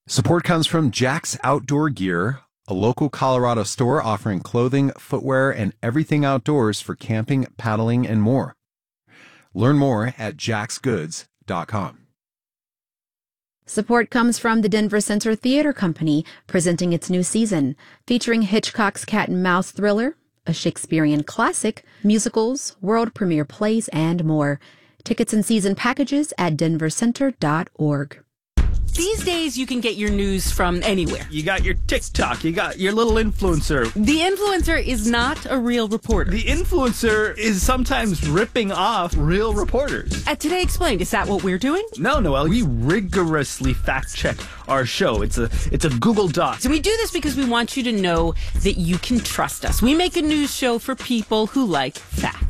Support comes from Jack's Outdoor Gear, a local Colorado store offering clothing, footwear, and everything outdoors for camping, paddling, and more. Learn more at jacksgoods.com. Support comes from the Denver Center Theater Company, presenting its new season, featuring Hitchcock's Cat and Mouse thriller, a Shakespearean classic, musicals, world premiere plays, and more. Tickets and season packages at denvercenter.org. These days, you can get your news from anywhere. You got your TikTok, you got your little influencer. The influencer is not a real reporter. The influencer is sometimes ripping off real reporters. At Today Explained, is that what we're doing? No, Noelle, we rigorously fact-check our show. It's a Google Doc. So we do this because we want you to know that you can trust us. We make a news show for people who like facts.